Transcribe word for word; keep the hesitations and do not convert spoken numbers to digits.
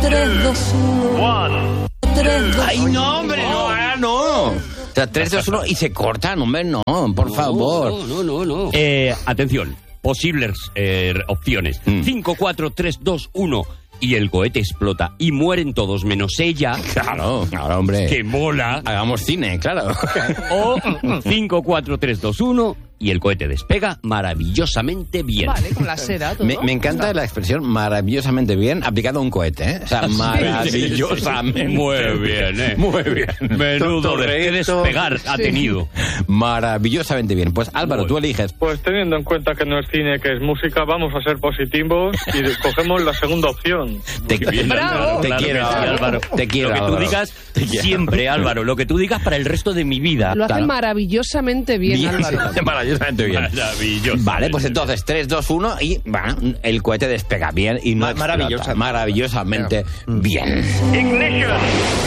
tres, dos, uno. Ay, no, hombre, no, ahora no. O sea, tres, dos, uno y se cortan, hombre, no, por no, favor. No, no, no, no. Eh, atención, posibles eh, opciones. Mm. cinco, cuatro, tres, dos, uno y el cohete explota y mueren todos menos ella. Claro, claro, hombre. Que mola. Hagamos cine, claro. O cinco, cuatro, tres, dos, uno y el cohete despega maravillosamente bien. Vale, con la seda, todo. Me, me encanta la expresión maravillosamente bien aplicada a un cohete, ¿eh? O sea, maravillosamente. Muy bien, ¿eh? Muy bien. Menudo Todo de- qué esto. despegar ha Sí. tenido. Maravillosamente bien. Pues Álvaro, Muy tú bien. eliges. Pues teniendo en cuenta que no es cine, que es música, vamos a ser positivos y cogemos la segunda opción. Te, Muy bien, Bravo. Álvaro, te claro quiero, que sí, Álvaro. Álvaro. Te quiero, Lo que tú Álvaro. digas Te quiero. siempre, Álvaro. Lo que tú digas para el resto de mi vida. Lo hace Claro. maravillosamente bien, Bien, Álvaro. sí, maravillosamente bien. Maravilloso. Vale, pues entonces tres, dos, uno y bueno, el cohete despega bien y no Ma- explota. maravillosa- maravillosamente bien. Ignition.